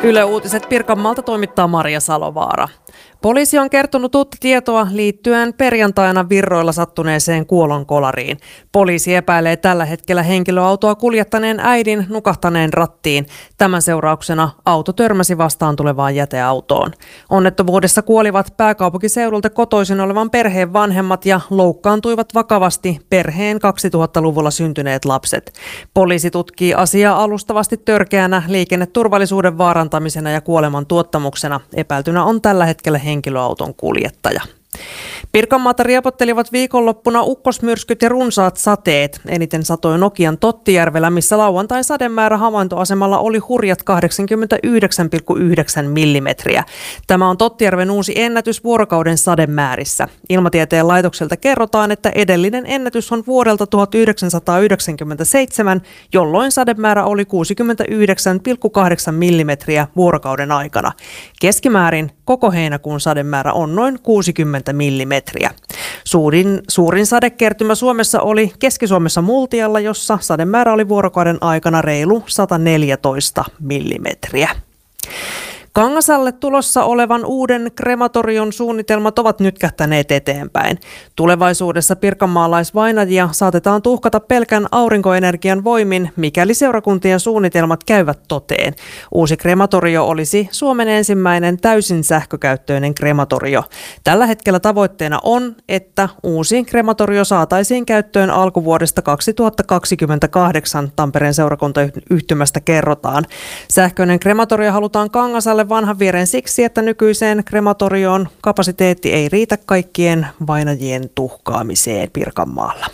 Yle Uutiset Pirkanmaalta toimittaa Maria Salovaara. Poliisi on kertonut uutta tietoa liittyen perjantaina Virroilla sattuneeseen kuolonkolariin. Poliisi epäilee tällä hetkellä henkilöautoa kuljettaneen äidin nukahtaneen rattiin. Tämän seurauksena auto törmäsi vastaan tulevaan jäteautoon. Onnettomuudessa kuolivat pääkaupunkiseudulta kotoisin olevan perheen vanhemmat ja loukkaantuivat vakavasti perheen 2000-luvulla syntyneet lapset. Poliisi tutkii asiaa alustavasti törkeänä liikenneturvallisuuden vaarantamisena ja kuoleman tuottamuksena. Epäiltynä on tällä hetkellä henkilöauton kuljettaja. Pirkanmaata riepottelivat viikonloppuna ukkosmyrskyt ja runsaat sateet. Eniten satoi Nokian Tottijärvellä, missä lauantain sademäärä havaintoasemalla oli hurjat 89,9 millimetriä. Tämä on Tottijärven uusi ennätys vuorokauden sademäärissä. Ilmatieteen laitokselta kerrotaan, että edellinen ennätys on vuodelta 1997, jolloin sademäärä oli 69,8 millimetriä vuorokauden aikana. Keskimäärin koko heinäkuun sademäärä on noin 60 millimetriä. Suurin sadekertymä Suomessa oli Keski-Suomessa Multialla, jossa sademäärä oli vuorokauden aikana reilu 114 millimetriä. Kangasalle tulossa olevan uuden krematorion suunnitelmat ovat nytkähtäneet eteenpäin. Tulevaisuudessa pirkanmaalaisvainajia saatetaan tuhkata pelkän aurinkoenergian voimin, mikäli seurakuntien suunnitelmat käyvät toteen. Uusi krematorio olisi Suomen ensimmäinen täysin sähkökäyttöinen krematorio. Tällä hetkellä tavoitteena on, että uusi krematorio saataisiin käyttöön alkuvuodesta 2028, Tampereen seurakuntayhtymästä kerrotaan. Sähköinen krematorio halutaan Kangasalle Vanhanvieren siksi, että nykyiseen krematorioon kapasiteetti ei riitä kaikkien vainajien tuhkaamiseen Pirkanmaalla.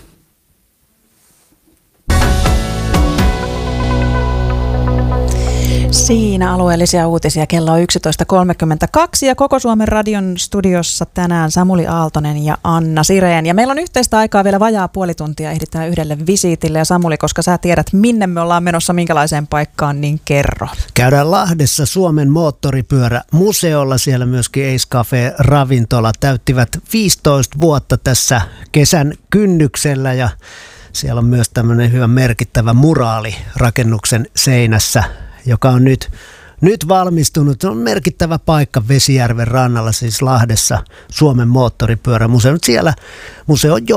Siinä alueellisia uutisia kello 11.32 ja Koko Suomen radion studiossa tänään Samuli Aaltonen ja Anna Sireen. Ja meillä on yhteistä aikaa vielä vajaa puoli tuntia, ehditään yhdelle visiitille. Ja Samuli, koska sä tiedät minne me ollaan menossa, minkälaiseen paikkaan, niin kerro. Käydään Lahdessa Suomen moottoripyörämuseolla, siellä myöskin Ace Cafe ravintola täyttivät 15 vuotta tässä kesän kynnyksellä ja siellä on myös tämmöinen hyvä merkittävä muraali rakennuksen seinässä, joka on nyt valmistunut. Se on merkittävä paikka Vesijärven rannalla, siis Lahdessa, Suomen moottoripyörämuseo. Siellä museon